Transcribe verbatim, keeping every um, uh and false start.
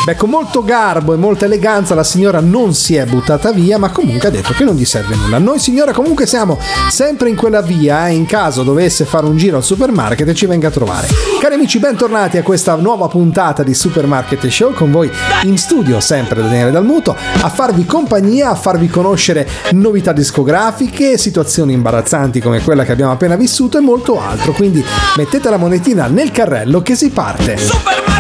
Beh, con molto garbo e molta eleganza la signora non si è buttata via, ma comunque ha detto che non gli serve nulla. Noi signora comunque siamo sempre in quella via e in caso dovesse fare un giro al supermarket ci venga a trovare. Cari amici, bentornati a questa nuova puntata di Supermarket Show, con voi in studio sempre Daniele Dalmuto, a farvi compagnia, a farvi conoscere novità discografiche, situazioni imbarazzanti come quella che abbiamo appena vissuto e molto altro. Quindi mettete la monetina nel carrello che si parte. Supermarket